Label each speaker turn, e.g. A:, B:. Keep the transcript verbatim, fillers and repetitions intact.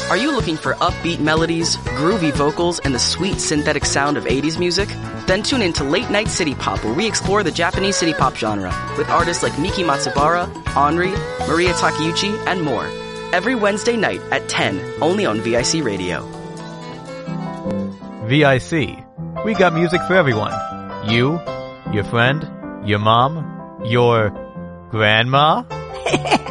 A: Are you looking for upbeat melodies, groovy vocals, and the sweet synthetic sound of eighties music? Then tune in to Late Night City Pop, where we explore the Japanese city pop genre with artists like Miki Matsubara, Henri, Maria Takeuchi, and more. Every Wednesday night at ten, only on V I C Radio.
B: V I C. We got music for everyone. You, your friend, your mom, your grandma.